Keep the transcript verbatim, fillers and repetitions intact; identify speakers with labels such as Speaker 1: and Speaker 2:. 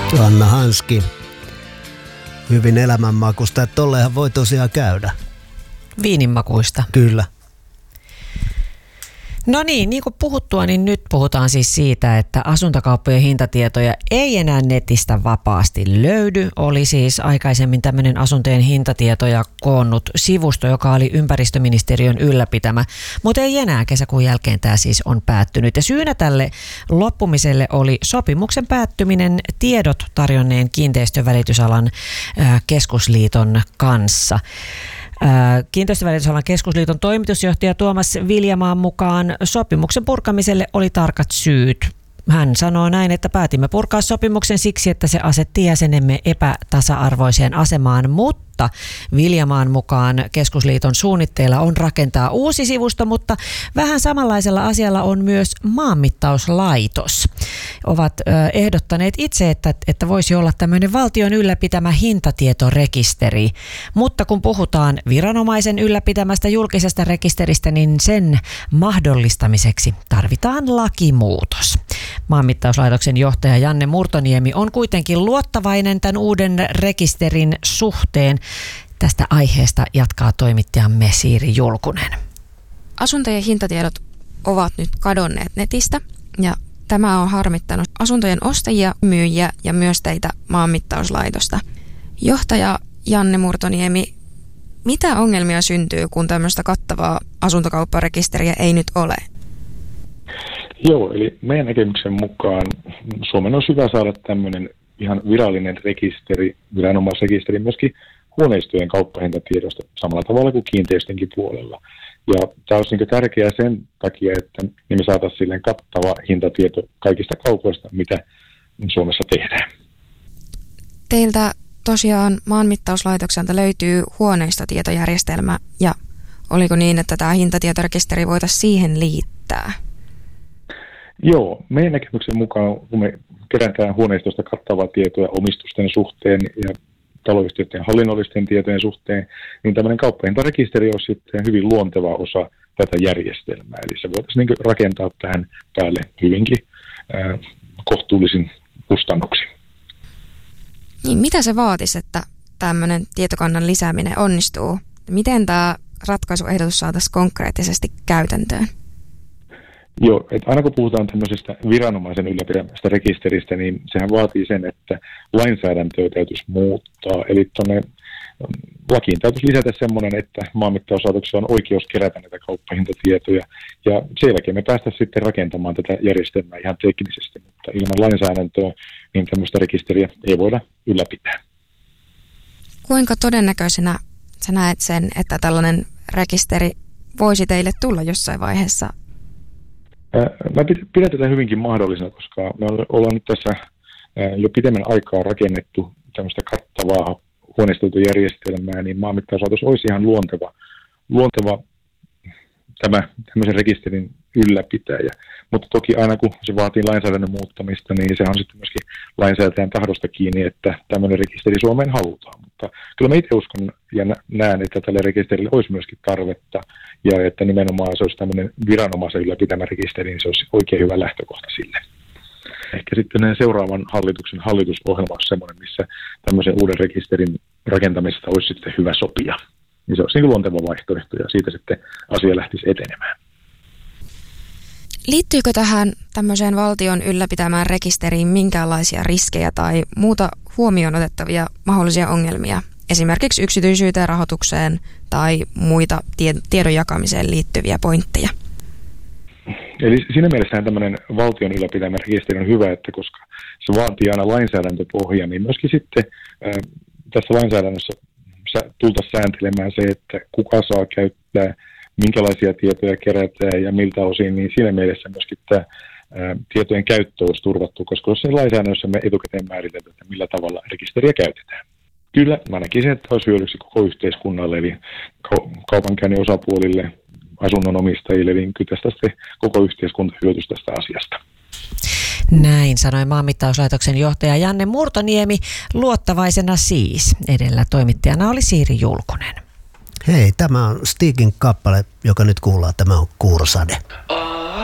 Speaker 1: Anna Hanski. Hyvin elämänmakuista, että tollehan voi tosiaan käydä.
Speaker 2: Viininmakuista.
Speaker 1: Kyllä.
Speaker 2: No niin, niin kuin puhuttua, niin nyt puhutaan siis siitä, että asuntokauppojen hintatietoja ei enää netistä vapaasti löydy. Oli siis aikaisemmin tämmöinen asuntojen hintatietoja koonnut sivusto, joka oli ympäristöministeriön ylläpitämä, mutta ei enää. Kesäkuun jälkeen tämä siis on päättynyt. Ja syynä tälle loppumiselle oli sopimuksen päättyminen tiedot tarjonneen kiinteistövälitysalan keskusliiton kanssa. Kiinteistövälitysalan keskusliiton toimitusjohtaja Tuomas Viljamaan mukaan sopimuksen purkamiselle oli tarkat syyt. Hän sanoo näin, että päätimme purkaa sopimuksen siksi, että se asetti jäsenemme epätasa-arvoiseen asemaan, mutta Viljamaan mukaan keskusliiton suunnitteilla on rakentaa uusi sivusto, mutta vähän samanlaisella asialla on myös maanmittauslaitos. Ovat ö, ehdottaneet itse, että, että voisi olla tämmöinen valtion ylläpitämä hintatietorekisteri, mutta kun puhutaan viranomaisen ylläpitämästä julkisesta rekisteristä, niin sen mahdollistamiseksi tarvitaan lakimuutos. Maanmittauslaitoksen johtaja Janne Murtoniemi on kuitenkin luottavainen tämän uuden rekisterin suhteen. Tästä aiheesta jatkaa toimittajamme Siiri Julkunen.
Speaker 3: Asuntojen hintatiedot ovat nyt kadonneet netistä ja tämä on harmittanut asuntojen ostajia, myyjiä ja myös teitä maanmittauslaitosta. Johtaja Janne Murtoniemi, mitä ongelmia syntyy, kun tämmöistä kattavaa asuntokaupparekisteriä ei nyt ole?
Speaker 4: Joo, eli meidän näkemyksen mukaan Suomen on hyvä saada tämmöinen ihan virallinen rekisteri, viranomaisrekisteri myöskin huoneistojen kauppahintatiedosta samalla tavalla kuin kiinteistönkin puolella. Ja tämä olisi niin tärkeää sen takia, että niin me saataisiin silleen kattava hintatieto kaikista kaupoista, mitä Suomessa tehdään.
Speaker 3: Teiltä tosiaan maanmittauslaitokselta löytyy huoneistotietojärjestelmä, ja oliko niin, että tämä hintatietorekisteri voitaisiin siihen liittää?
Speaker 4: Joo, meidän näkemyksen mukaan, kun me kerätään huoneistosta kattavaa tietoa omistusten suhteen ja taloyhtiöiden hallinnollisten tietojen suhteen, niin tämmöinen kauppahintarekisteri on sitten hyvin luonteva osa tätä järjestelmää. Eli se voitaisiin niin rakentaa tähän päälle hyvinkin äh, kohtuullisin kustannuksin.
Speaker 3: Niin, mitä se vaatisi, että tämmöinen tietokannan lisääminen onnistuu? Miten tämä ratkaisuehdotus saataisiin konkreettisesti käytäntöön?
Speaker 4: Joo, että aina kun puhutaan tämmöisestä viranomaisen ylläpitämästä rekisteristä, niin sehän vaatii sen, että lainsäädäntöä täytyisi muuttaa. Eli tuonne lakiin täytyisi lisätä semmoinen, että maanmittauslaitoksella on oikeus kerätä näitä kauppahintatietoja. Ja sen jälkeen me päästäisiin sitten rakentamaan tätä järjestelmää ihan teknisesti, mutta ilman lainsäädäntöä niin tämmöistä rekisteriä ei voida ylläpitää.
Speaker 3: Kuinka todennäköisenä sä näet sen, että tällainen rekisteri voisi teille tulla jossain vaiheessa?
Speaker 4: Mä pidän tätä hyvinkin mahdollisena, koska me ollaan nyt tässä jo pitemmän aikaa rakennettu tämmöistä kattavaa huoneistoitojärjestelmää, niin maanmittauslaitos olisi ihan luonteva, luonteva tämä tämmöisen rekisterin ylläpitäjä. Mutta toki aina kun se vaatii lainsäädännön muuttamista, niin se on sitten myöskin lainsäätäjän tahdosta kiinni, että tämmöinen rekisteri Suomeen halutaan. Mutta kyllä mä itse uskon ja näen, että tälle rekisterille olisi myöskin tarvetta ja että nimenomaan se olisi tämmöinen viranomaisen ylläpitämä rekisteri, niin se olisi oikein hyvä lähtökohta sille. Ehkä sitten seuraavan hallituksen hallitusohjelma olisi semmoinen, missä tämmöisen uuden rekisterin rakentamisesta olisi sitten hyvä sopia. Niin se olisi niin luonteva vaihtoehto ja siitä sitten asia lähtisi etenemään.
Speaker 3: Liittyykö tähän tämmöiseen valtion ylläpitämään rekisteriin minkäänlaisia riskejä tai muuta huomioon otettavia mahdollisia ongelmia, esimerkiksi yksityisyyteen, rahoitukseen tai muita tie- tiedon jakamiseen liittyviä pointteja?
Speaker 4: Eli siinä mielessä tämmöinen valtion ylläpitämä rekisteri on hyvä, että koska se vaatii aina lainsäädäntöpohja, niin myöskin sitten ää, tässä lainsäädännössä tultaisiin sääntelemään se, että kuka saa käyttää, minkälaisia tietoja kerätään ja miltä osin, niin siinä mielessä myöskin tämä ää, tietojen käyttö olisi turvattu, koska jos lainsäädännössä me etukäteen määritelty, että millä tavalla rekisteriä käytetään. Kyllä, mä näkisin, että olisi hyödyksi koko yhteiskunnalle, eli kaupankäynnin osapuolille, asunnonomistajille, niin kyllä tästä sitten koko yhteiskunta hyötyisi tästä asiasta.
Speaker 2: Näin sanoi maanmittauslaitoksen johtaja Janne Murtoniemi, luottavaisena siis. Edellä toimittajana oli Siiri Julkunen.
Speaker 1: Hei, tämä on Stigin kappale, joka nyt kuullaan. Tämä on Kuurosade.